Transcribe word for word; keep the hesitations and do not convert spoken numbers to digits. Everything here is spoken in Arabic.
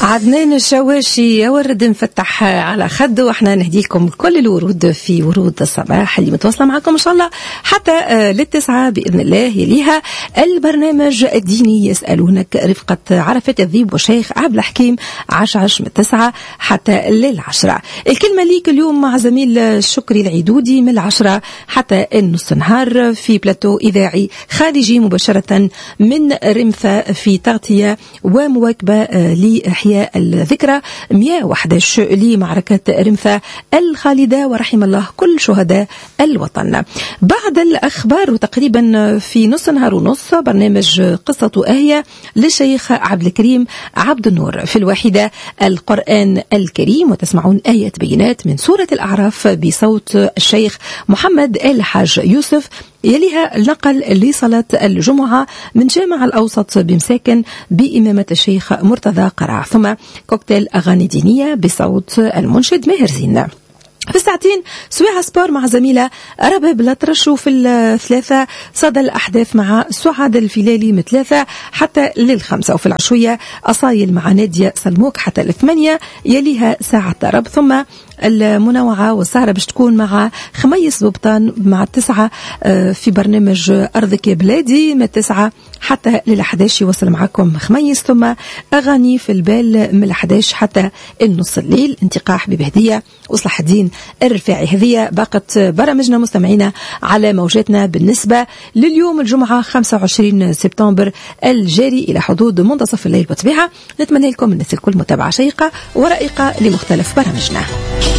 عدنان الشواشي يا ورد مفتح على خده، واحنا نهدي لكم كل الورود في ورود الصباح اللي متواصله معكم ان شاء الله حتى للتسعه باذن الله. يليها البرنامج الديني يسالونك رفقه عرفة الذيب والشيخ عبد الحكيم عشعش من التسعه حتى للعشره. الكلمه ليك اليوم مع زميل شكري العيدودي من العشره حتى النص نهار في بلاتو اذاعي خارجي مباشره من رمثة في تغطيه ومواكبه لإحياء الذكرى مئة وأحد عشر لمعركة رمثة الخالدة ورحم الله كل شهداء الوطن. بعد الأخبار وتقريبا في نص نهار ونص برنامج قصة آية للشيخ عبد الكريم عبد النور في الواحدة القرآن الكريم، وتسمعون آية بينات من سورة الأعراف بصوت الشيخ محمد الحاج يوسف. يليها النقل لصلاة الجمعة من جامع الأوسط بمساكن بإمامة الشيخ مرتضى قرع، ثم كوكتيل أغاني دينية بصوت المنشد ماهر زين. في الساعتين سويعة سبور مع زميلة رباب الأطرش، وفي الثلاثة صدى الأحداث مع سعاد الفلالي من ثلاثة حتى للخمسة، وفي العشوية أصايل مع نادية سلموك حتى الثمانية. يليها ساعة طرب، ثم المنوعة والسهرة باش تكون مع خميس بوبطان مع التسعة في برنامج أرضك يا بلادي من التسعة حتى للأحداش يوصل معكم خميس، ثم أغاني في البال من الأحداش حتى النص الليل. انتقاء حبيب هدية وصلاح الدين الرفاعي. هذه باقت برامجنا مستمعينا على موجاتنا بالنسبة لليوم الجمعة خمسة وعشرين سبتمبر الجاري إلى حدود منتصف الليل. بطبيعة نتمنى لكم الناس الكل متابعة شيقة ورائقة لمختلف برامجنا.